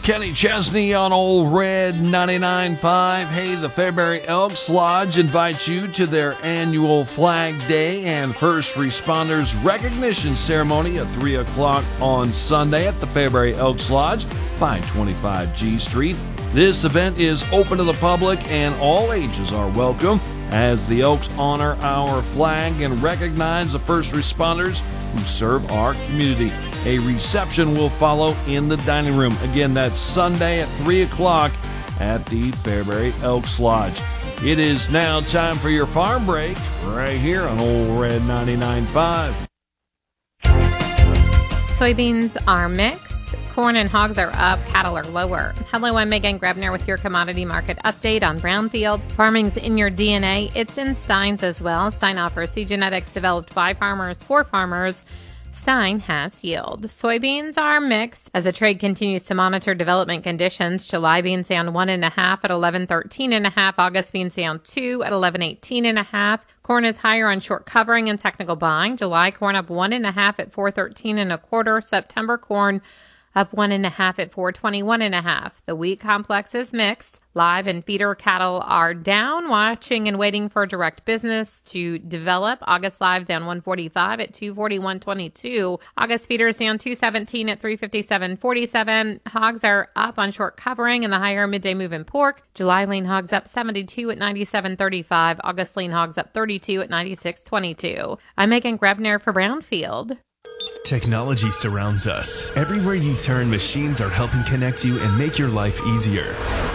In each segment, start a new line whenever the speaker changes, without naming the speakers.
Kenny Chesney on Old Red 99.5. Hey, the Fairbury Elks Lodge invites you to their annual Flag Day and First Responders Recognition Ceremony at 3 o'clock on Sunday at the Fairbury Elks Lodge, 525 G Street. This event is open to the public and all ages are welcome as the Elks honor our flag and recognize the first responders who serve our community. A reception will follow in the dining room. Again, that's Sunday at 3 o'clock at the Fairbury Elks Lodge. It is now time for your farm break right here on Old Red 99.5.
Soybeans are mixed. Corn and hogs are up, cattle are lower. Hello, I'm Megan Grebner with your commodity market update on Brownfield. Farming's in your DNA. It's in Stein's as well. Stein offers seed genetics developed by farmers for farmers. Stein has yield. Soybeans are mixed as the trade continues to monitor development conditions. July beans down 1.5 at 11.13.5. August beans down 2 at 11.18.5. Corn is higher on short covering and technical buying. July corn up 1.5 at 4.13.25. September corn up 1.5 at 4.21.5. The wheat complex is mixed. Live and feeder cattle are down, watching and waiting for direct business to develop. August live down 145 at 241.22. August feeders down 217 at 357.47. Hogs are up on short covering and the higher midday move in pork. July lean hogs up 72 at 97.35. August lean hogs up 32 at 96.22. I'm Megan Grebner for Brownfield.
Technology surrounds us. Everywhere you turn, machines are helping connect you and make your life easier.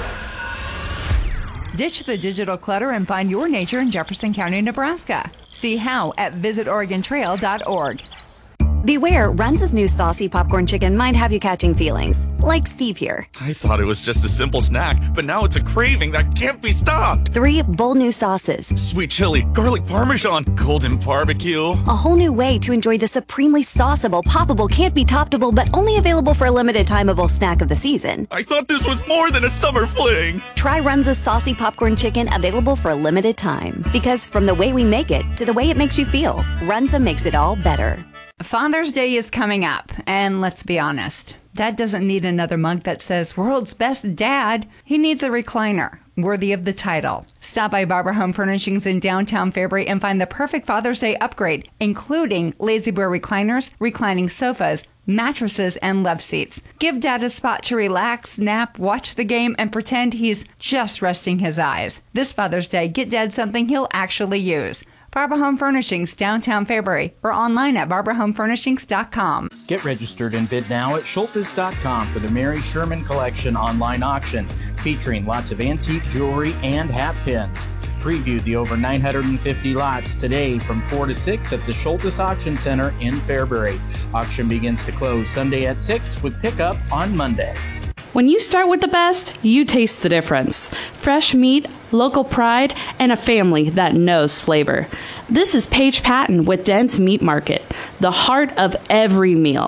Ditch the digital clutter and find your nature in Jefferson County, Nebraska. See how at visitoregontrail.org.
Beware, Runza's new saucy popcorn chicken might have you catching feelings, like Steve here.
I thought it was just a simple snack, but now it's a craving that can't be stopped.
3 bold new sauces.
Sweet chili, garlic parmesan, golden barbecue.
A whole new way to enjoy the supremely sauceable, poppable, can't be toppable, but only available for a limited timeable snack of the season.
I thought this was more than a summer fling.
Try Runza's saucy popcorn chicken, available for a limited time. Because from the way we make it to the way it makes you feel, Runza makes it all better.
Father's Day is coming up, and let's be honest. Dad doesn't need another mug that says, "World's Best Dad." He needs a recliner worthy of the title. Stop by Barbara Home Furnishings in downtown Fairbury and find the perfect Father's Day upgrade, including Lazy Boy recliners, reclining sofas, mattresses, and love seats. Give Dad a spot to relax, nap, watch the game, and pretend he's just resting his eyes. This Father's Day, get Dad something he'll actually use. Barbara Home Furnishings, downtown Fairbury, or online at barbarahomefurnishings.com.
Get registered and bid now at schultes.com for the Mary Sherman Collection online auction, featuring lots of antique jewelry and hat pins. Preview the over 950 lots today from 4 to 6 at the Schultes Auction Center in Fairbury. Auction begins to close Sunday at 6 with pickup on Monday.
When you start with the best, you taste the difference. Fresh meat, local pride, and a family that knows flavor. This is Paige Patton with Dent's Meat Market, the heart of every meal.